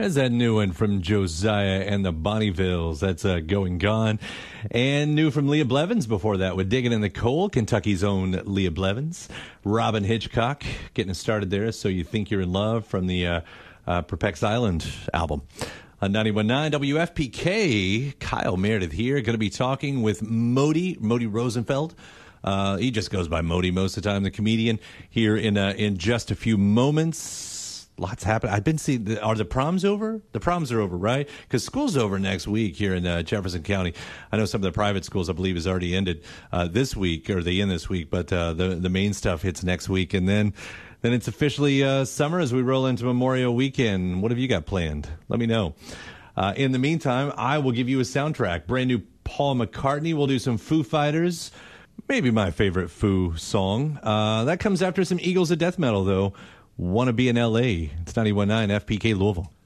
There's that new one from Josiah and the Bonnievilles. That's Going Gone. And new from Leah Blevins before that with Digging in the Coal, Kentucky's own Leah Blevins. Robin Hitchcock getting us started there, So You Think You're in Love from the Perpex Island album. On 91.9 WFPK, Kyle Meredith here, going to be talking with Modi Rosenfeld. He just goes by Modi most of the time, the comedian, here in just a few moments. Lots happening. I've been seeing. Are the proms over? The proms are over, right? Because school's over next week here in Jefferson County. I know some of the private schools, I believe, has already ended this week, or they end this week. But the main stuff hits next week, and then it's officially summer as we roll into Memorial Weekend. What have you got planned? Let me know. In the meantime, I will give you a soundtrack. Brand new Paul McCartney. We'll do some Foo Fighters. Maybe my favorite Foo song. That comes after some Eagles of Death Metal, though. Wanna Be in L.A. It's 91.9 FPK Louisville.